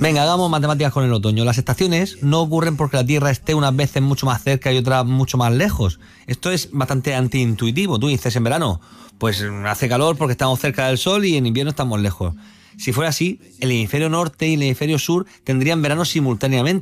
Venga, hagamos matemáticas con el otoño. Las estaciones no ocurren porque la Tierra esté unas veces mucho más cerca y otras mucho más lejos. Esto es bastante antiintuitivo. Tú dices en verano, pues hace calor porque estamos cerca del sol y en invierno estamos lejos. Si fuera así, el hemisferio norte y el hemisferio sur tendrían verano simultáneamente.